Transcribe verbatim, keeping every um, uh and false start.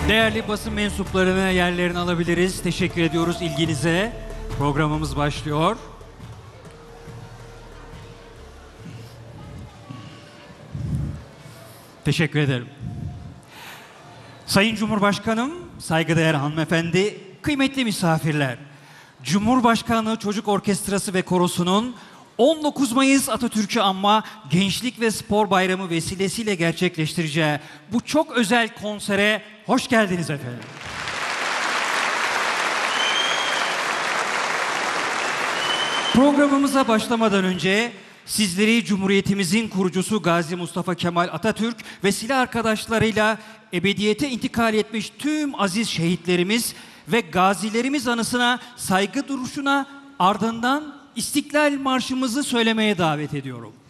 Değerli basın mensuplarını yerlerini alabiliriz. Teşekkür ediyoruz ilginize. Programımız başlıyor. Teşekkür ederim. Sayın Cumhurbaşkanım, saygıdeğer hanımefendi, kıymetli misafirler. Cumhurbaşkanlığı Çocuk Orkestrası ve Korosu'nun on dokuz Mayıs Atatürk'ü anma Gençlik ve Spor Bayramı vesilesiyle gerçekleştireceği bu çok özel konsere hoş geldiniz efendim. Programımıza başlamadan önce sizleri Cumhuriyetimizin kurucusu Gazi Mustafa Kemal Atatürk ve silah arkadaşlarıyla ebediyete intikal etmiş tüm aziz şehitlerimiz ve gazilerimiz anısına saygı duruşuna ardından İstiklal Marşımızı söylemeye davet ediyorum.